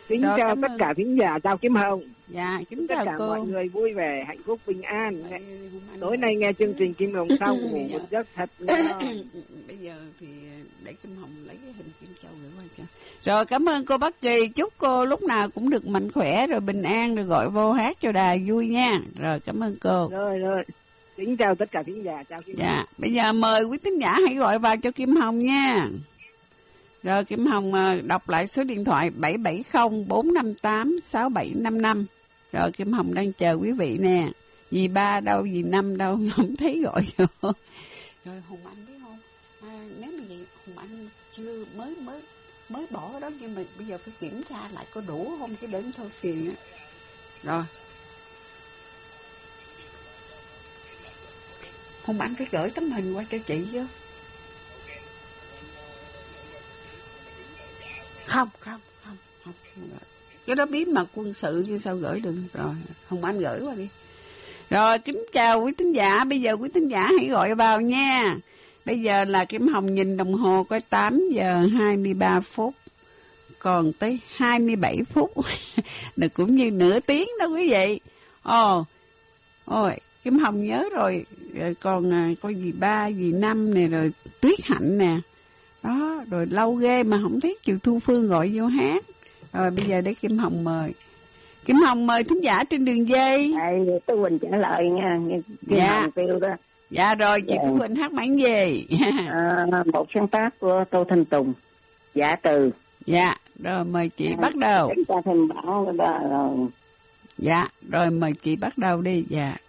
Kính Rồi, chào cảm tất ơn. cả thính giả, chào Kim Hồng. Dạ, kính Tất chào cả cô. mọi người vui vẻ, hạnh phúc, bình an. Ê, Hùng Anh Tối nay nghe chương trình Kim Hồng xong, ngủ một giấc thật ngon. Bây giờ thì để Kim Hồng lấy cái hình Kim Châu gửi qua cho. Rồi, cảm ơn cô Bác Kỳ. Chúc cô lúc nào cũng được mạnh khỏe, rồi bình an, rồi gọi vô hát cho đài vui nha. Rồi, cảm ơn cô. Rồi. Kính chào tất cả thính giả, chào Kim Hồng. Dạ, bây giờ mời quý thính giả hãy gọi vào cho Kim Hồng nha. Rồi, Kim Hồng đọc lại số điện thoại 770-458-6755. Rồi, Kim Hồng đang chờ quý vị nè. Dì Ba đâu, dì Năm đâu, không thấy gọi vô. Rồi, Hùng Anh biết không? Nếu mà vậy, Hùng Anh chưa mới bỏ đó, nhưng mà bây giờ phải kiểm tra lại có đủ không, chứ đừng thôi phiền á. Rồi. Hùng Anh phải gửi tấm hình qua cho chị chứ. Không. Cái đó bí mật quân sự chứ sao gửi được. Rồi, Hùng Anh gửi qua đi. Rồi, kính chào quý thính giả. Bây giờ quý thính giả hãy gọi vào nha. Bây giờ là Kim Hồng nhìn đồng hồ có 8 giờ 23 phút. Còn tới 27 phút. Được cũng như nửa tiếng đó quý vị. Ôi, Kim Hồng nhớ rồi. Còn coi dì Ba, dì Năm nè, rồi Tuyết Hạnh nè. Đó, rồi lâu ghê mà không thấy Kiều Thu Phương gọi vô hát. Rồi bây giờ để Kim Hồng mời. Kim Hồng mời thính giả trên đường dây. Tôi Quỳnh trả lời nha. Kim Dạ. Hồng kêu đó. Dạ rồi, chị Dạ. Tú Quỳnh hát bản gì? Một sáng tác của Tô Thanh Tùng, Giả Từ. Dạ, rồi mời chị bắt đầu. Chúng ta thêm bảo đó rồi. Dạ, rồi mời chị bắt đầu đi. Dạ.